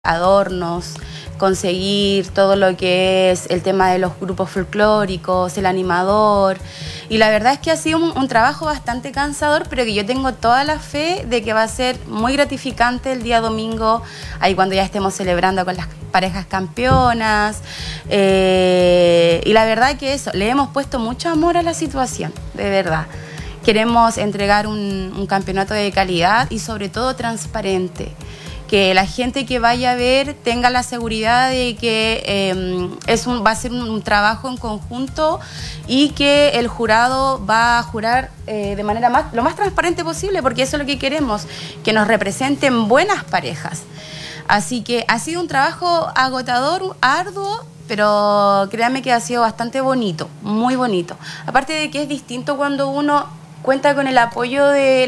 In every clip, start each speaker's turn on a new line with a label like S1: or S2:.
S1: adornos, conseguir todo lo que es el tema de los grupos folclóricos, el animador. Y la verdad es que ha sido un trabajo bastante cansador, pero que yo tengo toda la fe de que va a ser muy gratificante el día domingo, ahí cuando ya estemos celebrando con las parejas campeonas. Y la verdad que eso, le hemos puesto mucho amor a la situación, de verdad. Queremos entregar un campeonato de calidad y sobre todo transparente. Que la gente que vaya a ver tenga la seguridad de que va a ser un trabajo en conjunto y que el jurado va a jurar de manera lo más transparente posible, porque eso es lo que queremos, que nos representen buenas parejas. Así que ha sido un trabajo agotador, arduo, pero créanme que ha sido bastante bonito, muy bonito. Aparte de que es distinto cuando uno cuenta con el apoyo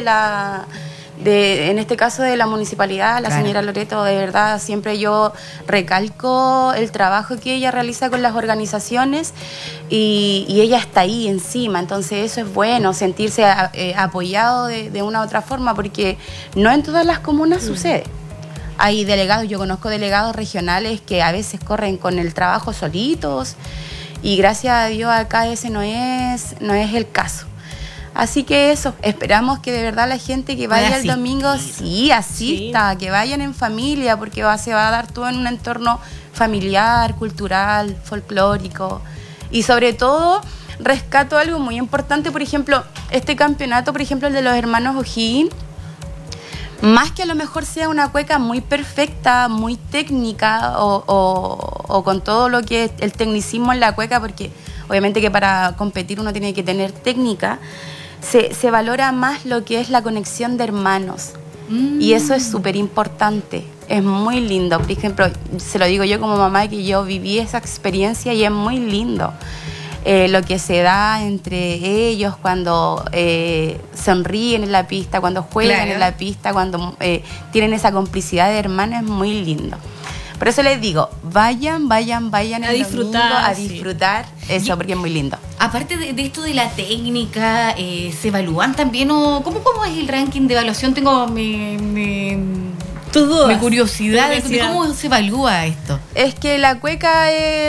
S1: en este caso de la municipalidad, la señora Loreto, de verdad, siempre yo recalco el trabajo que ella realiza con las organizaciones y ella está ahí encima, entonces eso es bueno, sentirse apoyado de una u otra forma, porque no en todas las comunas sucede. Hay delegados, yo conozco delegados regionales que a veces corren con el trabajo solitos y gracias a Dios acá ese no es el caso. Así que eso, esperamos que de verdad la gente que vaya el domingo sí asista, que vayan en familia, porque se va a dar todo en un entorno familiar, cultural, folclórico. Y sobre todo, rescato algo muy importante, por ejemplo, este campeonato, por ejemplo, el de los hermanos O'Higgins, más que a lo mejor sea una cueca muy perfecta, muy técnica, o con todo lo que es el tecnicismo en la cueca, porque obviamente que para competir uno tiene que tener técnica, se valora más lo que es la conexión de hermanos. Y eso es súper importante, es muy lindo. Por ejemplo, se lo digo yo como mamá, que yo viví esa experiencia y es muy lindo. Lo que se da entre ellos cuando sonríen en la pista, cuando juegan en la pista, cuando tienen esa complicidad de hermanos, es muy lindo. Por eso les digo, vayan a disfrutar eso, porque es muy lindo.
S2: Aparte de esto de la técnica, ¿se evalúan también cómo es el ranking de evaluación? Tengo mi curiosidad de cómo se evalúa esto.
S1: Es que la cueca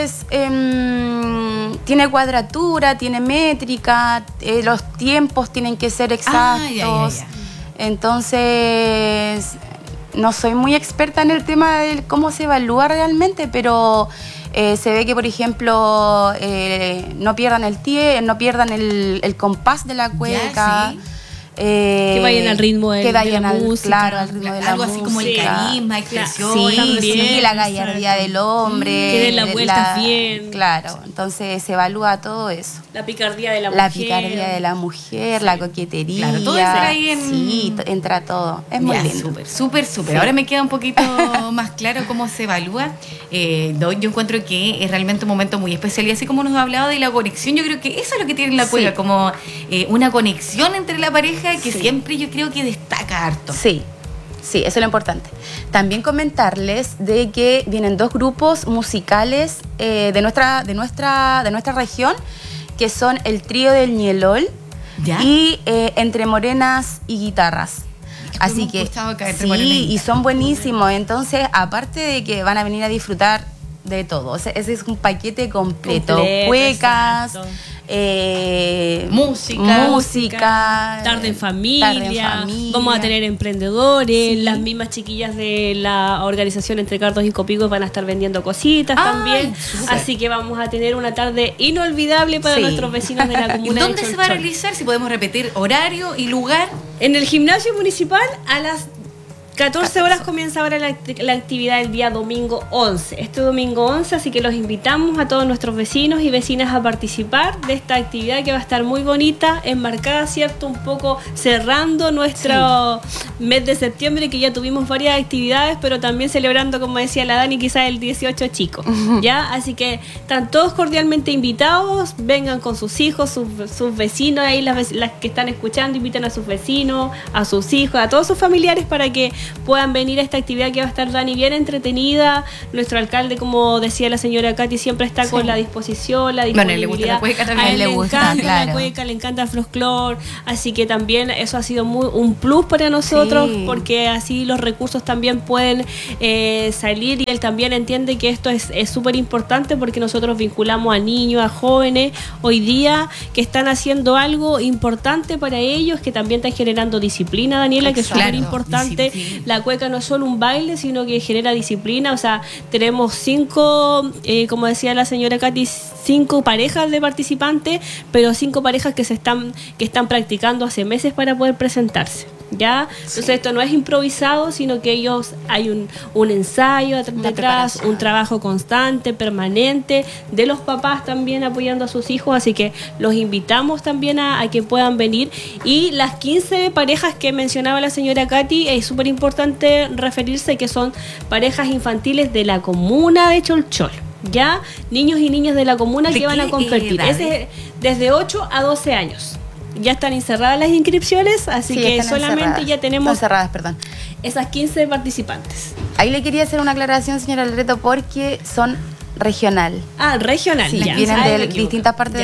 S1: tiene cuadratura, tiene métrica, los tiempos tienen que ser exactos. Entonces, no soy muy experta en el tema de cómo se evalúa realmente, pero se ve que, por ejemplo, no pierdan el compás de la cueca.
S3: Que vayan al ritmo de la música.
S1: Claro, al ritmo de la música.
S2: Algo así como el carisma, expresión.
S1: Sí, la gallardía del hombre.
S3: Que den las vueltas bien.
S1: Claro, entonces se evalúa todo eso.
S3: La picardía de la
S1: mujer. La coquetería.
S2: Claro, todo eso ahí
S1: Sí, entra todo. Es muy lindo.
S2: Súper. Sí. Ahora me queda un poquito más claro cómo se evalúa. Yo encuentro que es realmente un momento muy especial. Y así como nos ha hablado de la conexión, yo creo que eso es lo que tiene la cueca, como una conexión entre la pareja que siempre yo creo que destaca harto.
S1: Sí, eso es lo importante. También comentarles de que vienen 2 grupos musicales de nuestra región, que son el trío del Ñelol y Entre Morenas y Guitarras. Así que y son buenísimos. Entonces, aparte de que van a venir a disfrutar de todo, o sea, ese es un paquete completo. Cuecas, música,
S3: tarde en familia, vamos a tener emprendedores, las mismas chiquillas de la organización Entre Cardos y Copigos van a estar vendiendo cositas también, así que vamos a tener una tarde inolvidable para nuestros vecinos de la comuna.
S2: ¿Y dónde se va a realizar? Si podemos repetir horario y lugar.
S3: En el gimnasio municipal a las 14 horas comienza ahora la actividad del día domingo 11. Este domingo 11, así que los invitamos a todos nuestros vecinos y vecinas a participar de esta actividad que va a estar muy bonita, enmarcada, ¿cierto? Un poco cerrando nuestro mes de septiembre, que ya tuvimos varias actividades, pero también celebrando, como decía la Dani, quizás el 18 chico, ¿ya? Así que están todos cordialmente invitados, vengan con sus hijos, sus vecinos, ahí las que están escuchando, invitan a sus vecinos, a sus hijos, a todos sus familiares para que puedan venir a esta actividad que va a estar, Dani, bien entretenida. Nuestro alcalde, como decía la señora Katy, siempre está con la disposición, la disponibilidad.
S2: Bueno,
S3: a él le encanta la cueca, le encanta el folclor, así que también eso ha sido un plus para nosotros, porque así los recursos también pueden salir, y él también entiende que esto es súper importante, porque nosotros vinculamos a niños, a jóvenes hoy día que están haciendo algo importante para ellos, que también están generando disciplina, Daniela, que es súper importante. La cueca no es solo un baile, sino que genera disciplina. O sea, tenemos 5, como decía la señora Katy, 5 parejas de participantes, pero 5 parejas que están practicando hace meses para poder presentarse. ¿Ya? Entonces esto no es improvisado, sino que hay un ensayo detrás, un trabajo constante, permanente, de los papás también apoyando a sus hijos, así que los invitamos también a que puedan venir. Y las 15 parejas que mencionaba la señora Katy, es súper importante referirse que son parejas infantiles de la comuna de Cholchol. Ya, niños y niñas de la comuna que van a competir. Es desde 8 a 12 años. Ya están encerradas las inscripciones, así que solamente ya tenemos esas 15 participantes.
S1: Ahí le quería hacer una aclaración, señora Loreto, porque son regional.
S3: Regional.
S1: Sí, vienen de distintas partes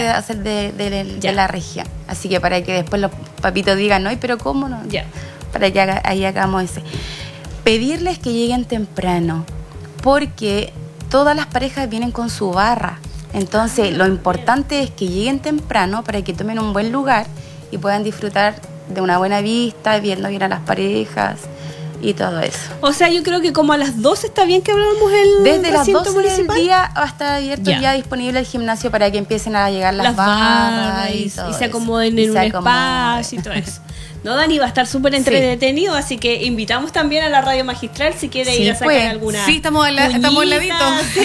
S1: de la región. Así que para que después los papitos digan, no, pero ¿cómo no? Para que ahí hagamos ese. Pedirles que lleguen temprano, porque todas las parejas vienen con su barra. Entonces, lo importante es que lleguen temprano para que tomen un buen lugar y puedan disfrutar de una buena vista, viendo bien a las parejas y todo eso.
S3: O sea, yo creo que como a las 12 está bien que abramos el
S1: desde las 12
S3: municipal.
S1: del día va a estar abierto ya disponible el gimnasio para que empiecen a llegar las barras y
S3: se acomoden en un espacio y todo eso. No, Dani, va a estar súper entretenido, así que invitamos también a la Radio Magistral si quiere ir a sacar alguna.
S2: Sí, estamos al ladito.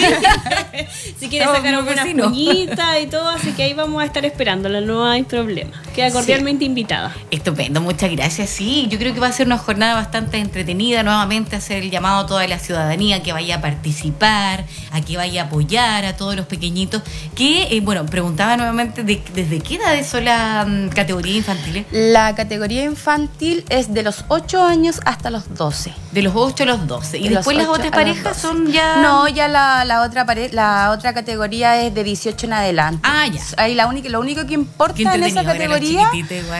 S3: Si quiere sacar alguna cuñita y todo, así que ahí vamos a estar esperándola, no hay problema. Queda cordialmente invitada.
S2: Estupendo, muchas gracias. Sí, yo creo que va a ser una jornada bastante entretenida. Nuevamente hacer el llamado a toda la ciudadanía que vaya a participar, a que vaya a apoyar a todos los pequeñitos. Que, preguntaba nuevamente, ¿desde qué edades son las categorías infantiles?
S1: La categoría infantil es de los 8 años hasta los 12.
S2: De los 8 a los 12. ¿Y después las otras parejas son ya...?
S1: No, ya la otra categoría es de 18 en adelante.
S2: Ya.
S1: Ahí lo único que importa en esa categoría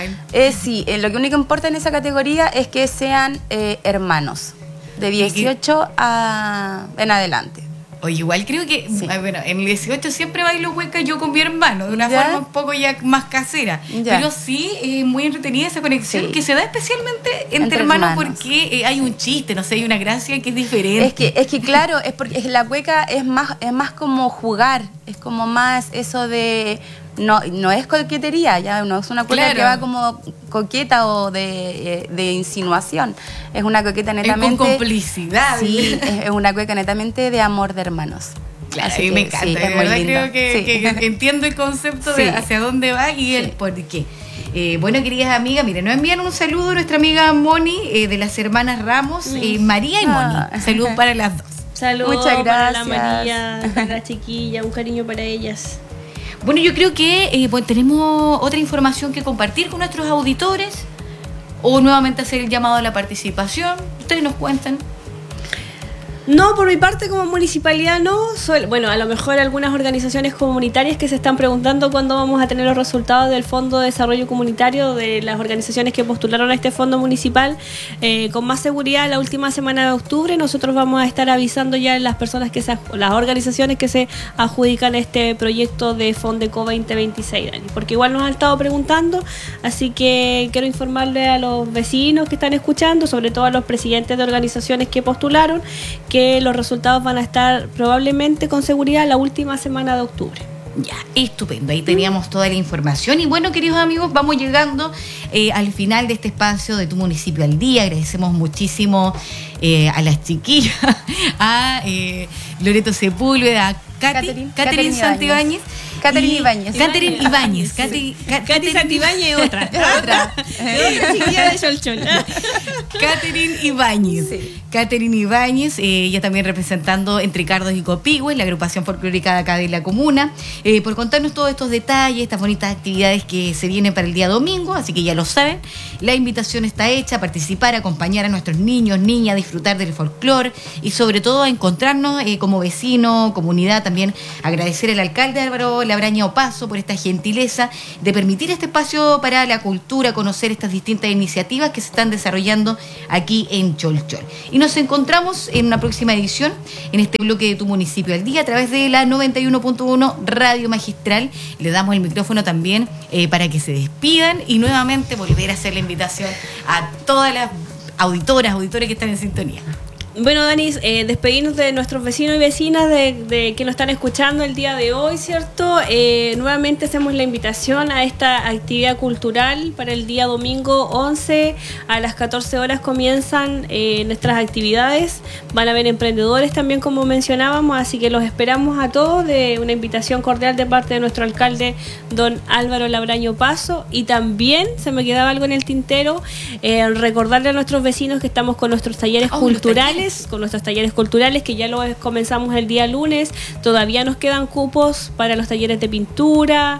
S1: lo único que importa en esa categoría es que sean hermanos de 18 en adelante.
S2: Oye, igual creo que, en el 18 siempre bailo hueca yo con mi hermano, de una forma un poco ya más casera. Pero sí, muy entretenida esa conexión que se da especialmente entre hermanos porque hay un chiste, no sé, hay una gracia que es diferente.
S1: Es que claro, es porque la hueca es más como jugar, es como más eso de... No es coquetería, ya no es una cueca que va como coqueta o de insinuación. Es una coqueta netamente...
S2: Es con complicidad.
S1: Sí, es una cueca netamente de amor de hermanos.
S2: Claro, y me encanta. De verdad creo que entiendo el concepto de hacia dónde va y el por qué. Bueno, queridas amigas, miren, nos envían un saludo a nuestra amiga Moni, de las hermanas Ramos, María y Moni. Saludos para las dos.
S3: Saludos.
S1: Muchas gracias.
S3: Para la María, para la chiquilla, un cariño para ellas.
S2: Bueno, yo creo que tenemos otra información que compartir con nuestros auditores o nuevamente hacer el llamado a la participación. Ustedes nos cuentan.
S3: No, por mi parte como municipalidad no. A lo mejor algunas organizaciones comunitarias que se están preguntando cuándo vamos a tener los resultados del Fondo de Desarrollo Comunitario, de las organizaciones que postularon a este fondo municipal. Con más seguridad, la última semana de octubre nosotros vamos a estar avisando ya a las personas las organizaciones que se adjudican este proyecto de Fondeco 2026, Dani, porque igual nos han estado preguntando, así que quiero informarle a los vecinos que están escuchando, sobre todo a los presidentes de organizaciones que postularon, que los resultados van a estar probablemente con seguridad la última semana de octubre.
S2: Ya, estupendo, ahí teníamos toda la información. Y bueno, queridos amigos, vamos llegando al final de este espacio de Tu Municipio al Día. Agradecemos muchísimo a las chiquillas, a Loreto Sepúlveda, a Catherine Santibáñez.
S1: Catherine Ibáñez.
S3: Katy Santibáñez es otra. Otra chiquilla de Cholchol.
S2: Catherine Ibáñez. Catherine Ibáñez, ella también representando entre Cardos y Copihue, la agrupación folclórica de acá de la comuna, por contarnos todos estos detalles, estas bonitas actividades que se vienen para el día domingo, así que ya lo saben, la invitación está hecha a participar, a acompañar a nuestros niños, niñas, a disfrutar del folclore y sobre todo a encontrarnos como vecino, comunidad, también agradecer al alcalde Álvaro Labraña Opazo por esta gentileza de permitir este espacio para la cultura, conocer estas distintas iniciativas que se están desarrollando aquí en Cholchol. Y nos encontramos en una próxima edición en este bloque de Tu Municipio al Día a través de la 91.1 Radio Magistral. Le damos el micrófono también para que se despidan y nuevamente volver a hacer la invitación a todas las auditores que están en sintonía.
S3: Bueno, Danis, despedirnos de nuestros vecinos y vecinas de que nos están escuchando el día de hoy, ¿cierto? Nuevamente hacemos la invitación a esta actividad cultural para el día domingo 11. A las 14 horas comienzan nuestras actividades. Van a haber emprendedores también, como mencionábamos, así que los esperamos a todos. De una invitación cordial de parte de nuestro alcalde, don Álvaro Labraña Opazo. Y también, se me quedaba algo en el tintero, recordarle a nuestros vecinos que estamos con nuestros talleres culturales. Con nuestros talleres culturales que ya lo comenzamos el día lunes. Todavía nos quedan cupos para los talleres de pintura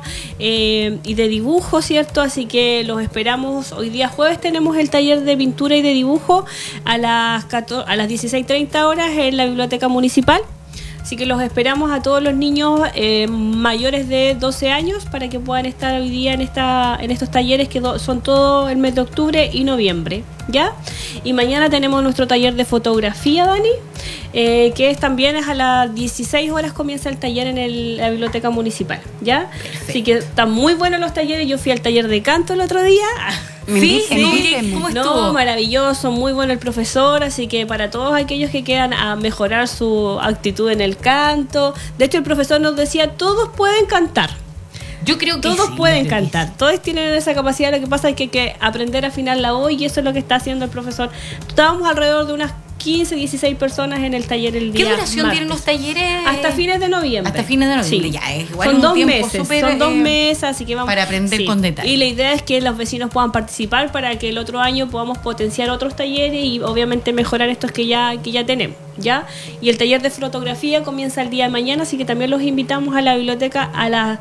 S3: y de dibujo, ¿cierto? Así que los esperamos. Hoy día jueves tenemos el taller de pintura y de dibujo a las 16:30 horas en la biblioteca municipal. Así que los esperamos a todos los niños mayores de 12 años para que puedan estar hoy día en estos talleres que son todo el mes de octubre y noviembre, ¿ya? Y mañana tenemos nuestro taller de fotografía, Dani, que también a las 16 horas comienza el taller en la biblioteca municipal, ¿ya?
S2: Perfecto.
S3: Así que están muy buenos los talleres. Yo fui al taller de canto el otro día.
S2: Sí, ¿cómo estuvo?
S3: No, maravilloso, muy bueno el profesor, así que para todos aquellos que quieran a mejorar su actitud en el canto. De hecho, el profesor nos decía, todos pueden cantar.
S2: Yo creo que
S3: todos
S2: sí,
S3: pueden cantar, todos tienen esa capacidad. Lo que pasa es que hay que aprender a afinar la voz y eso es lo que está haciendo el profesor. Estábamos alrededor de unas 15, 16 personas en el taller el día.
S2: ¿Qué duración
S3: martes.
S2: tienen los talleres?
S3: Hasta fines de noviembre.
S2: Hasta fines de noviembre,
S3: sí.
S2: ya es igual.
S3: Son
S2: un
S3: 2
S2: tiempo
S3: meses,
S2: súper,
S3: son 2 meses, así que vamos
S2: para aprender con detalle.
S3: Y la idea es que los vecinos puedan participar para que el otro año podamos potenciar otros talleres y obviamente mejorar estos que ya tenemos, ¿ya? Y el taller de fotografía comienza el día de mañana, así que también los invitamos a la biblioteca a las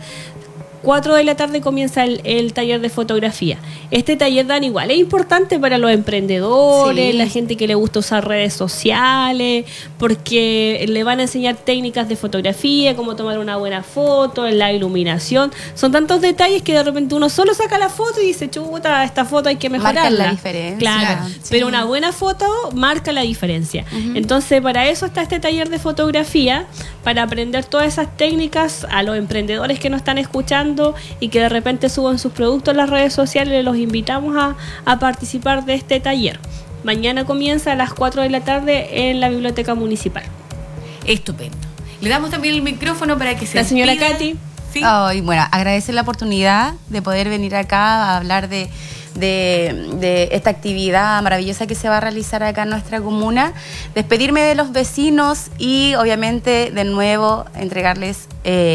S3: 4 de la tarde comienza el taller de fotografía. Este taller, Dan, igual es importante para los emprendedores,
S1: sí,
S3: la gente que le gusta usar redes sociales, porque le van a enseñar técnicas de fotografía, cómo tomar una buena foto, la iluminación. Son tantos detalles que de repente uno solo saca la foto y dice, chuta, esta foto hay que mejorarla.
S1: Marca la diferencia.
S3: Claro,
S1: Sí.
S3: pero una buena foto marca la diferencia.
S1: Uh-huh.
S3: Entonces, para eso está este taller de fotografía, para aprender todas esas técnicas a los emprendedores que nos están escuchando y que de repente suban sus productos en las redes sociales. Los invitamos a participar de este taller. Mañana comienza a las 4 de la tarde en la biblioteca municipal.
S2: Estupendo. Le damos también el micrófono para que se
S3: La señora
S2: despida.
S3: Katy.
S2: ¿Sí?
S1: Y bueno, agradecer la oportunidad de poder venir acá a hablar de esta actividad maravillosa que se va a realizar acá en nuestra comuna. Despedirme de los vecinos y obviamente de nuevo entregarles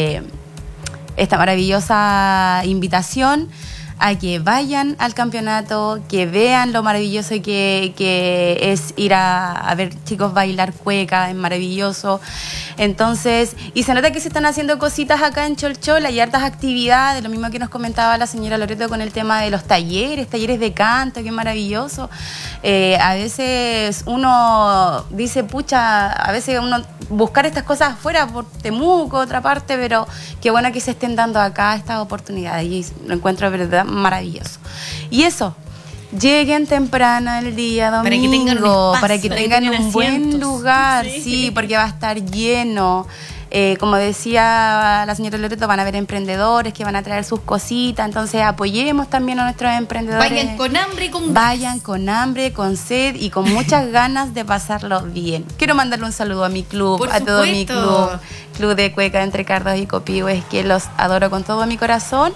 S1: esta maravillosa invitación a que vayan al campeonato, que vean lo maravilloso que es ir a ver chicos bailar cueca, es maravilloso. Entonces, y se nota que se están haciendo cositas acá en Cholchol, hay hartas actividades, lo mismo que nos comentaba la señora Loreto con el tema de los talleres de canto, que es maravilloso. A veces uno dice, pucha, a veces uno buscar estas cosas afuera por Temuco, otra parte, pero qué bueno que se estén dando acá estas oportunidades y lo encuentro de verdad maravilloso. Y eso, lleguen temprano el día domingo para que tengan un buen lugar, sí, porque va a estar lleno. Como decía la señora Loreto, van a haber emprendedores que van a traer sus cositas, entonces apoyemos también a nuestros emprendedores.
S2: Vayan con hambre y con
S1: Vayan con hambre, con sed y con muchas ganas de pasarlo bien. Quiero mandarle un saludo a mi club,
S2: Por
S1: a todo mi
S2: supuesto.
S3: Club
S1: de cueca entre Cardos y Copihue, que los adoro con todo mi corazón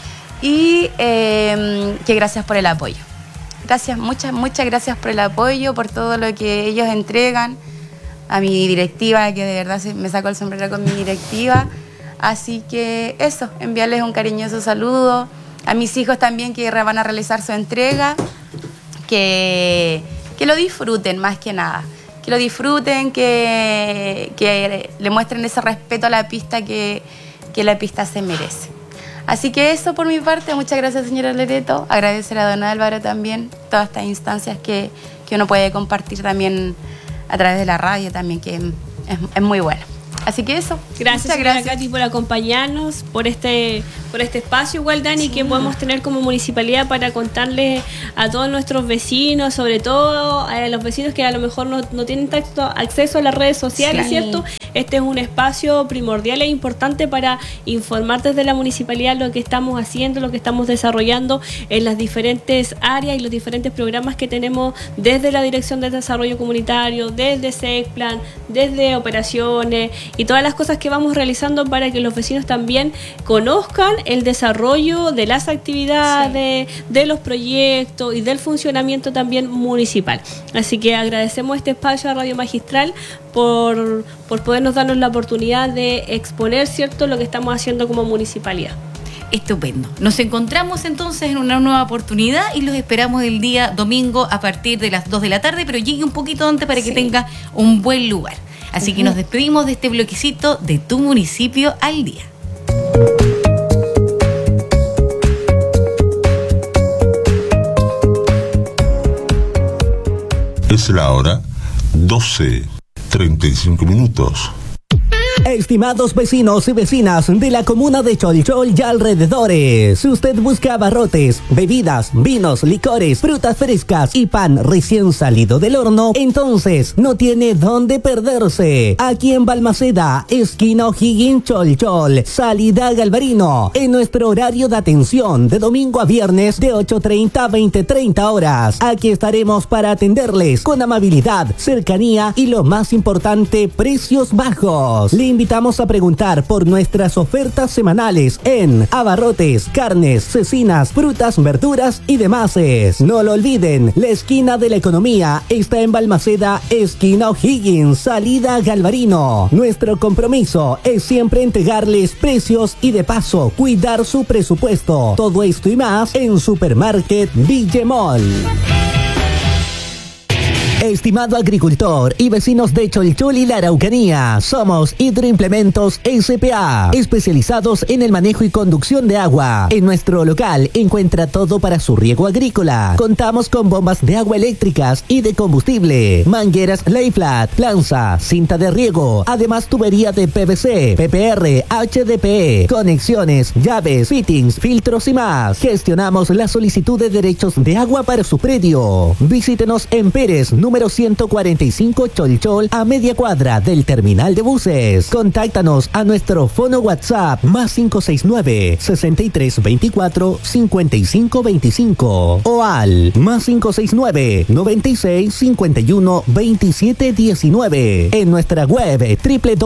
S1: y que gracias por el apoyo. Gracias, muchas gracias por el apoyo, por todo lo que ellos entregan. A mi directiva, que de verdad me saco el sombrero con mi directiva. Así que eso, enviarles un cariñoso saludo. A mis hijos también que van a realizar su entrega. Que lo disfruten más que nada. lo disfruten, que le muestren ese respeto a la pista que la pista se merece. Así que eso por mi parte. Muchas gracias, señora Loreto. Agradecer a don Álvaro también todas estas instancias que uno puede compartir también a través de la radio también, que es muy bueno. Así que eso.
S3: Gracias, señora Katy, por acompañarnos, por este espacio, igual, Dani, sí, que podemos tener como municipalidad para contarles a todos nuestros vecinos, sobre todo a los vecinos que a lo mejor no tienen acceso a las redes sociales, sí, ¿cierto? Este es un espacio primordial e importante para informar desde la municipalidad lo que estamos haciendo, lo que estamos desarrollando en las diferentes áreas y los diferentes programas que tenemos desde la Dirección de Desarrollo Comunitario, desde SECPLAN, desde operaciones y todas las cosas que vamos realizando para que los vecinos también conozcan el desarrollo de las actividades, sí, de los proyectos y del funcionamiento también municipal. Así que agradecemos este espacio a Radio Magistral por podernos darnos la oportunidad de exponer, ¿cierto?, lo que estamos haciendo como municipalidad.
S2: Estupendo. Nos encontramos entonces en una nueva oportunidad y los esperamos el día domingo a partir de las 2 de la tarde, pero llegue un poquito antes para que tenga un buen lugar. Así que nos despedimos de este bloquecito de Tu Municipio al Día.
S4: Es la hora 12:35.
S5: Estimados vecinos y vecinas de la comuna de Cholchol y alrededores, si usted busca abarrotes, bebidas, vinos, licores, frutas frescas y pan recién salido del horno, entonces no tiene dónde perderse. Aquí en Balmaceda, esquina O'Higgins, Cholchol, salida Galvarino, en nuestro horario de atención de domingo a viernes de 8:30 a 20:30 horas. Aquí estaremos para atenderles con amabilidad, cercanía y lo más importante, precios bajos. Le invitamos a preguntar por nuestras ofertas semanales en abarrotes, carnes, cecinas, frutas, verduras y demás. No lo olviden, la esquina de la economía está en Balmaceda, esquina O'Higgins, salida Galvarino. Nuestro compromiso es siempre entregarles precios y de paso cuidar su presupuesto. Todo esto y más en Supermarket Villemol. Estimado agricultor y vecinos de Cholchol y la Araucanía, somos Hidroimplementos S.p.A., especializados en el manejo y conducción de agua. En nuestro local encuentra todo para su riego agrícola. Contamos con bombas de agua eléctricas y de combustible, mangueras Layflat, planza, cinta de riego, además tubería de PVC, PPR, HDPE, conexiones, llaves, fittings, filtros y más. Gestionamos la solicitud de derechos de agua para su predio. Visítenos en Pérez, número 145 Cholchol, a media cuadra del terminal de buses. Contáctanos a nuestro fono WhatsApp +569 6324 5525 o al +569 96 51 27 19 en nuestra web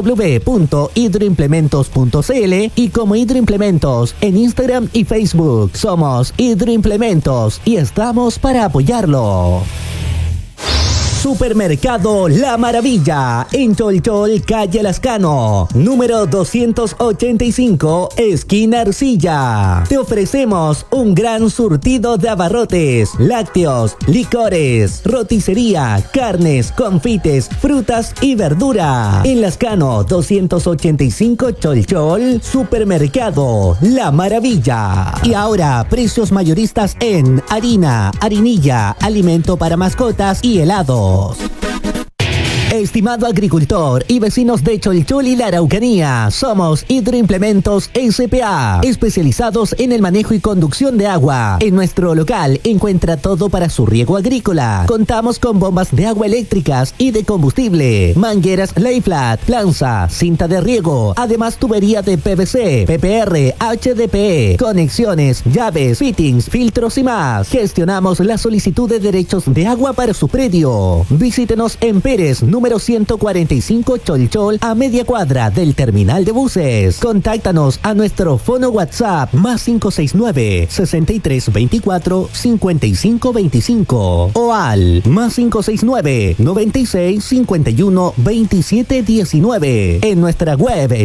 S5: www.hidroimplementos.cl y como Hidroimplementos en Instagram y Facebook. Somos Hidroimplementos y estamos para apoyarlo. Supermercado La Maravilla, en Cholchol, calle Lascano, número 285, esquina Arcilla. Te ofrecemos un gran surtido de abarrotes, lácteos, licores, roticería, carnes, confites, frutas y verdura. En Lascano, 285 Cholchol, Supermercado La Maravilla. Y ahora, precios mayoristas en harina, harinilla, alimento para mascotas y helado. Estimado agricultor y vecinos de Cholchol y la Araucanía, somos Hidroimplementos S.p.A., especializados en el manejo y conducción de agua. En nuestro local encuentra todo para su riego agrícola. Contamos con bombas de agua eléctricas y de combustible, mangueras Layflat, planza, cinta de riego, además tubería de PVC, PPR, HDPE, conexiones, llaves, fittings, filtros y más. Gestionamos la solicitud de derechos de agua para su predio. Visítenos en Pérez, número 145 Cholchol, a media cuadra del terminal de buses. Contáctanos a nuestro fono WhatsApp +569 6324 5525 o al +569 96 51 27 19 en nuestra web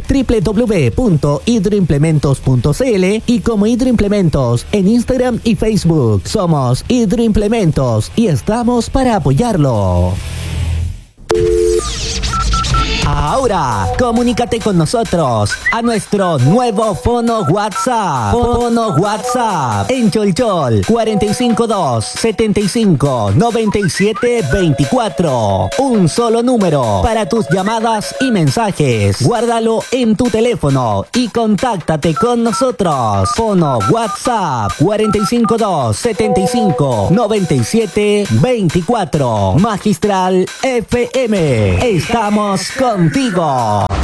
S5: www.hidroimplementos.cl y como Hidroimplementos en Instagram y Facebook. Somos Hidroimplementos y estamos para apoyarlo. Ahora, comunícate con nosotros a nuestro nuevo fono WhatsApp. Fono WhatsApp en Cholchol 452 75 97 24. Un solo número para tus llamadas y mensajes. Guárdalo en tu teléfono y contáctate con nosotros. Fono WhatsApp 452 75 97 24. Magistral FM. Estamos contigo.